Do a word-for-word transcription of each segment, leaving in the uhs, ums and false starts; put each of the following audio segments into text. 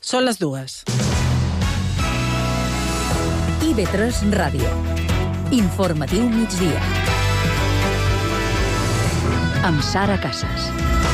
Són les dues. I V tres Ràdio. Informatiu migdia. Amb Sara Casas.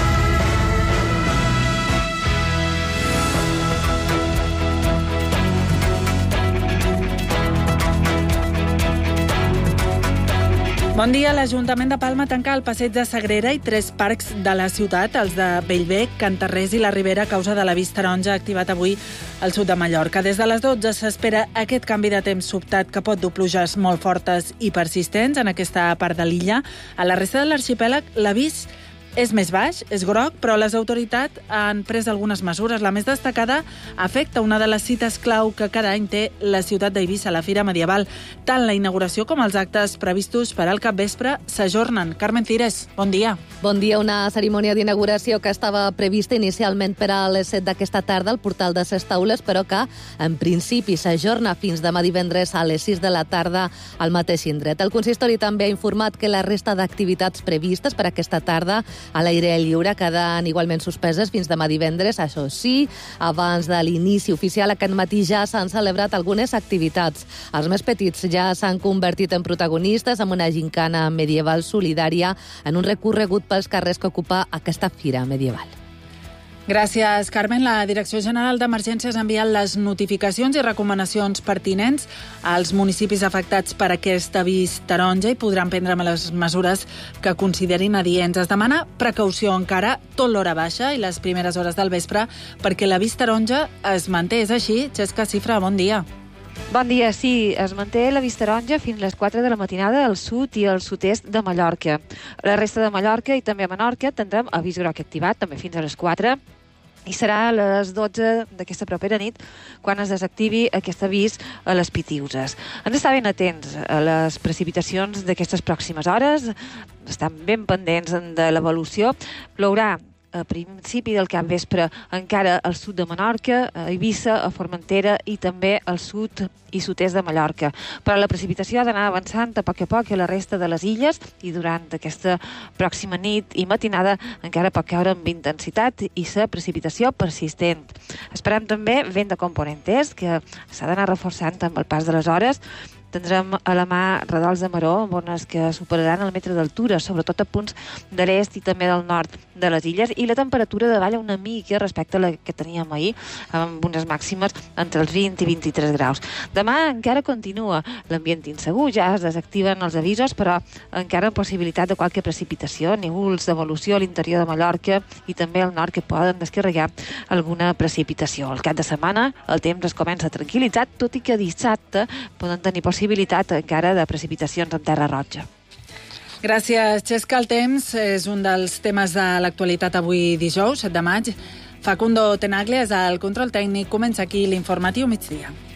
Bon dia. L'Ajuntament de Palma tanca el passeig de Sagrera i tres parcs de la ciutat, els de Bellver, Cantarrés i la Ribera, a causa de l'avís taronja activat avui al sud de Mallorca. Des de les dotze s'espera aquest canvi de temps sobtat que pot dur pluges molt fortes i persistents en aquesta part de l'illa. A la resta de l'arxipèlag l'avís és més baix, és groc, però les autoritats han pres algunes mesures. La més destacada afecta una de les cites clau que cada any té la ciutat d'Eivissa, la Fira Medieval. Tant la inauguració com els actes previstos per al capvespre s'ajornen. Carmen Cires, bon dia. Bon dia. Una cerimònia d'inauguració que estava prevista inicialment per a les set d'aquesta tarda al portal de ses Taules, però que en principi s'ajorna fins demà divendres a les sis de la tarda al mateix indret. El consistori també ha informat que la resta d'activitats previstes per aquesta tarda a l'aire lliure queden igualment suspeses fins demà divendres. Això sí, abans de l'inici oficial aquest matí ja s'han celebrat algunes activitats. Els més petits ja s'han convertit en protagonistes amb una gincana medieval solidària en un recorregut pels carrers que ocupa aquesta fira medieval. Gràcies, Carmen. La Direcció General d'Emergències ha enviat les notificacions i recomanacions pertinents als municipis afectats per aquest avís taronja i podran prendre les mesures que considerin adients. Es demana precaució encara tot l'hora baixa i les primeres hores del vespre perquè l'avís taronja es manté. És així? Xesca Cifra, bon dia. Bon dia, sí, es manté l'avís taronja fins les quatre de la matinada al sud i al sud-est de Mallorca. A la resta de Mallorca i també a Menorca tindrem avís groc activat, també fins a les quatre, i serà a les dotze d'aquesta propera nit quan es desactivi aquest avís a les Pitiuses. Han d'estar ben atents a les precipitacions d'aquestes pròximes hores, estan ben pendents de l'evolució. Plourà a principi del capvespre encara al sud de Menorca, a Eivissa, a Formentera i també al sud i sud-est de Mallorca. Però la precipitació ha d'anar avançant a poc a poc a la resta de les illes i durant aquesta pròxima nit i matinada encara pot caure amb intensitat i ser precipitació persistent. Esperem també vent de componentes que s'ha d'anar reforçant amb el pas de les hores. Tindrem a la mà radols de maró amb ones que superaran el metre d'altura, sobretot a punts de l'est i també del nord de les illes, i la temperatura davalla una mica respecte a la que teníem ahir, amb unes màximes entre els vint i vint-i-tres graus. Demà encara continua l'ambient insegur, ja es desactiven els avisos, però encara amb possibilitat de qualque precipitació, núvols d'evolució a l'interior de Mallorca i també al nord que poden descarregar alguna precipitació. Al cap de setmana el temps es comença a tranquil·litzar, tot i que dissabte poden tenir possibilitat encara de precipitacions en terra roja. Gràcies, Xesca. El temps és un dels temes de l'actualitat avui dijous, set de maig. Facundo Tenaglia és el control tècnic. Comença aquí l'informatiu migdia.